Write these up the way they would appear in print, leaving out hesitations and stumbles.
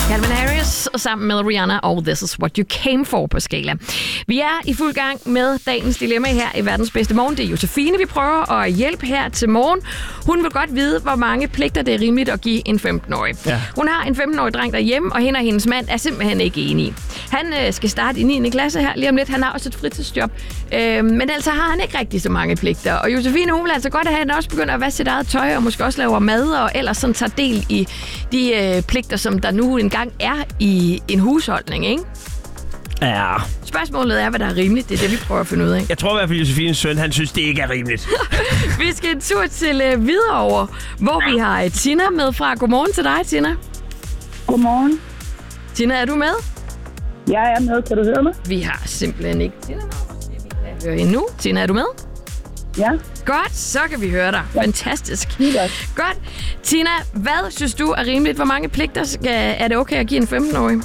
Calvin Harris sammen med Rihanna og This Is What You Came For på Skala. Vi er i fuld gang med dagens dilemma her i Verdens Bedste Morgen. Det er Josefine, vi prøver at hjælpe her til morgen. Hun vil godt vide, hvor mange pligter det er rimeligt at give en 15-årig. Ja. Hun har en 15-årig dreng derhjemme, og hende og hendes mand er simpelthen ikke enige. Han skal starte i 9. klasse her lige om lidt. Han har også et fritidsjob. Men altså har han ikke rigtig så mange pligter. Og Josefine, hun vil altså godt have, at han også begynder at vaske sit eget tøj, og måske også laver mad, og ellers sådan tager del i de pligter, som der nu engang er i en husholdning, ikke? Ja. Spørgsmålet er, hvad der er rimeligt. Det er det, vi prøver at finde ud af. Jeg tror i hvert fald, Josefines søn, han synes, det ikke er rimeligt. Vi skal en tur til Hvidovre, hvor vi har Tina med fra. Godmorgen til dig, Tina. Godmorgen. Tina, er du med? Jeg er med. Kan du høre mig? Vi har simpelthen ikke Tina med. Vi kan høre endnu. Tina, er du med? Ja. Godt, så kan vi høre dig. Ja. Fantastisk. Godt. Tina, hvad synes du er rimeligt? Hvor mange pligter er det okay at give en 15-årig?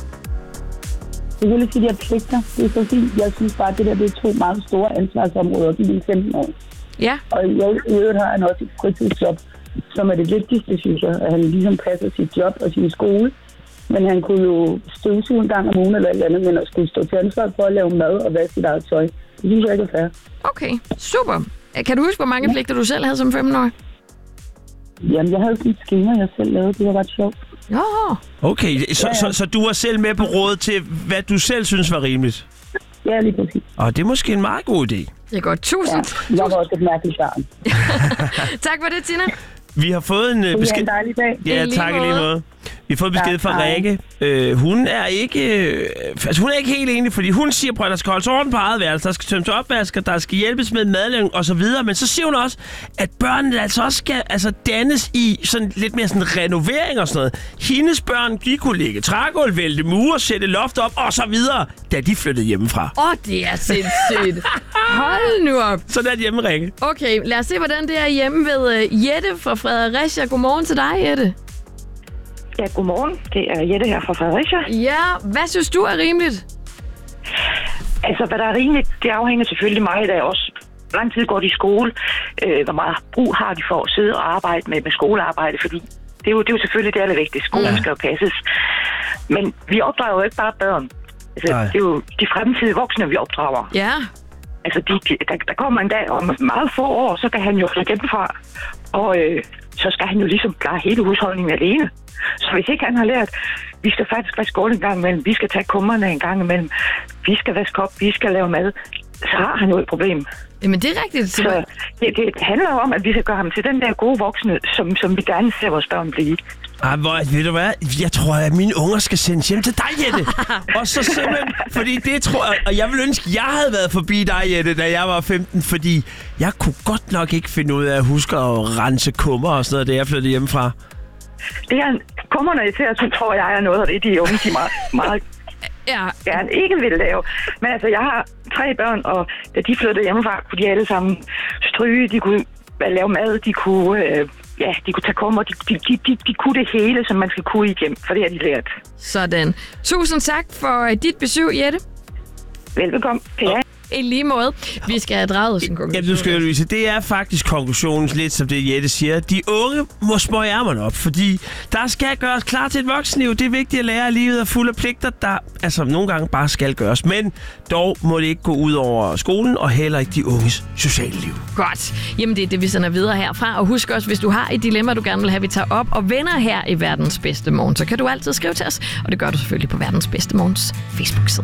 Jeg vil sige, at pligter, det er så fint. Jeg synes bare, at det er 2 meget store ansvarsområder at give en 15-årig. Ja. Og i øvrigt har han også et fritidsjob, som er det vigtigste, synes jeg. At han ligesom passer sit job og sin skole. Men han kunne jo støvsuge en gang om ugen eller et eller andet, men at skulle stå til ansvar for at lave mad og vaske sit eget tøj. Det synes jeg ikke er fair. Okay, super. Kan du huske, hvor mange pligter du selv havde som 15-årig? Jamen, jeg havde sådan et schema, jeg selv lavede. Det var ret sjovt. Ja. Okay, så du var selv med på råd til, hvad du selv synes var rimeligt? Ja, lige præcis. Og det er måske en meget god idé. Det er godt. Tusind. Ja, jeg var også et mærkeligt barn. Tak for det, Tina. Vi har fået en besked. Det er en dejlig dag. Ja, tak i lige måde. Vi har fået besked fra Rikke. Hun er ikke helt enig, fordi hun siger, at der skal holdes orden på eget værelse, der skal tømmes opvasker, der skal hjælpes med madlavning og så videre. Men så siger hun også, at børnene altså også skal dannes i sådan lidt mere sådan renovering og sådan noget. Hendes børn, de kunne lægge trægulv, vælte mure, sætte loft op og så videre, da de flyttede hjemmefra. Det er sindssygt. Hold nu op. Så er det hjemme, Rikke. Okay, lad os se, hvordan det er hjemme ved Jette fra Fredericia. Godmorgen til dig, Jette. Ja, godmorgen. Det er Jette her fra Fredericia. Ja, hvad synes du er rimeligt? Altså, hvad der er rimeligt, det afhænger selvfølgelig meget af også. Hvor lang tid går de i skole? Hvor meget brug har de for at sidde og arbejde med skolearbejde? Fordi det er jo selvfølgelig det allervigtigste. Skolen skal jo passes. Men vi opdrager jo ikke bare børn. Altså, det er jo de fremtidige voksne, vi opdrager. Ja. Altså, der kommer en dag om meget få år, så kan han jo flytte hjemmefra. Og så skal han jo ligesom klare hele husholdningen alene. Så hvis ikke han har lært, vi skal faktisk vaske gulvet en gang imellem, vi skal tage kummerne en gang imellem, vi skal vaske op, vi skal lave mad, så har han jo et problem. Jamen, det er rigtigt. Så det handler om, at vi skal gøre ham til den der gode voksne, som vi gerne ser vores børn blive. Ved du hvad? Jeg tror, at mine unger skal sendes hjem til dig, Jette. Og så simpelthen, fordi det tror jeg, og jeg vil ønske, at jeg havde været forbi dig, Jette, da jeg var 15, fordi jeg kunne godt nok ikke finde ud af at huske at rense kummer og sådan noget, da jeg flyttede hjemmefra. Det er kummerne til, at tror jeg er noget af det, de unge, de meget gerne ikke vil lave. Men altså, jeg har 3 børn, og da de flyttede hjemmefra, kunne de alle sammen stryge, de kunne lave mad, de kunne tage kummer, de kunne det hele, som man skal kunne i hjem, for det har de lært. Sådan. Tusind tak for dit besøg, Jette. Velbekomme. Ja. I lige måde. Vi skal have draget sin konklusion. Ja, du skal jo, Louise. Det er faktisk konklusionen, lidt som det Jette siger. De unge må smøge ærmerne op, fordi der skal gøres klar til et voksenliv. Det er vigtigt at lære, at livet er fuld af pligter, der nogle gange bare skal gøres. Men dog må det ikke gå ud over skolen, og heller ikke de unges sociale liv. Godt. Jamen, det er det, vi sender videre herfra. Og husk også, hvis du har et dilemma, du gerne vil have, vi tager op og vender her i Verdens Bedste Morgen, så kan du altid skrive til os. Og det gør du selvfølgelig på Verdens Bedste Morgens Facebook-side.